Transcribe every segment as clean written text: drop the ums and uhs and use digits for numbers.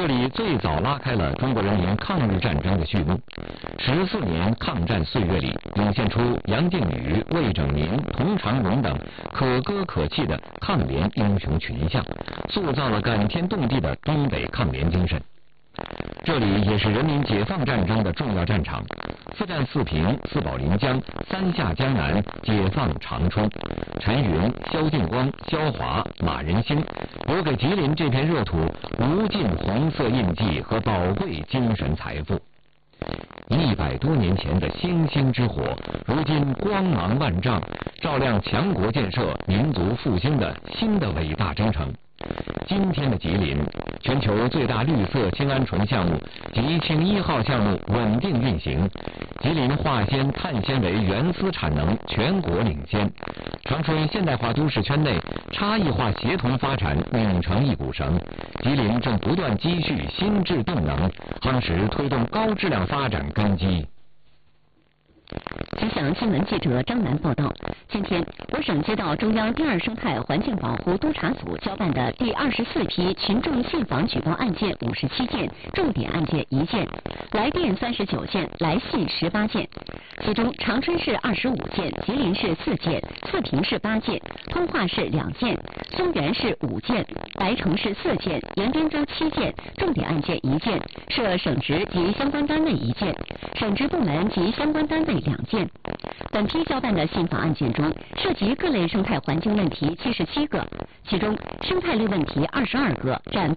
这里最早拉开了中国人民抗日战争的序幕。14年抗战岁月里，涌现出杨定宇、魏拯民、童长荣等可歌可泣的抗联英雄群像，塑造了感天动地的东北抗联精神。这里也是人民解放战争的重要战场，4战4平、4保临江、3下江南、解放长春。陈云、萧劲光、萧华、马仁兴留给吉林这片热土无尽红色印记和宝贵精神财富。100多年前的星星之火，如今光芒万丈，照亮强国建设、民族复兴的新的伟大征程。今天的吉林，全球最大绿色氢鹌鹑项目吉氢1号项目稳定运行，吉林化纤、碳纤维原丝产能全国领先，长春现代化都市圈内差异化协同发展拧成一股绳。吉林正不断积蓄心智动能，夯实推动高质量发展根基。 吉祥新闻记者张楠报道，今天我省接到中央第2生态环境保护督察组交办的第24批群众信访举报案件57件，重点案件1件，来电39件，来信18件。其中长春市25件，吉林市4件，四平市8件，通化市2件，松原市5件，白城市4件，延边州7件，重点案件1件，涉省直及相关单位1件，省直部门及相关单位2件。本批交办的信访案件中，涉及各类生态环境问题77个，其中生态类问题22个，占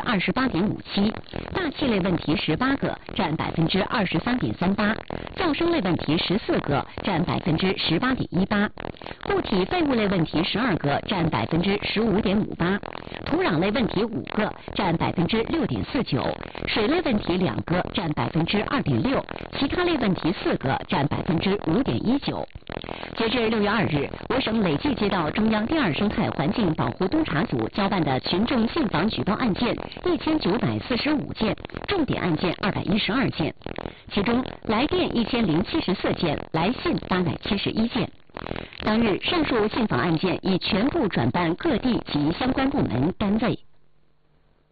28.57%，大气类问题18个，占23.38%，噪声类问题14个，占18.18%，固体废物类问题12个，占15.58%，土壤类问题5个，占6.49%，水类问题2个，占2.6%，其他类问题4个，占5.19%。截至6月2日，我省累计接到中央第2生态环境保护督察组交办的群众信访举报案件1945件，重点案件212件，其中来电1074件，来信871件。当日上述信访案件已全部转办各地及相关部门单位。